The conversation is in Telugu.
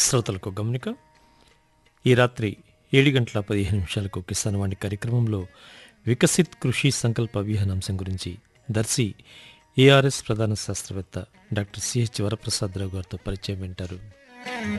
శ్రోతలకు గమనిక. ఈ రాత్రి 7:15 కిసాన్వాణి కార్యక్రమంలో వికసిత్ కృషి సంకల్ప అభియాన్ అంశం గురించి దర్శి ఏఆర్ఎస్ ప్రధాన శాస్త్రవేత్త డాక్టర్ సిహెచ్ వరప్రసాదరావు గారితో పరిచయం వింటారు.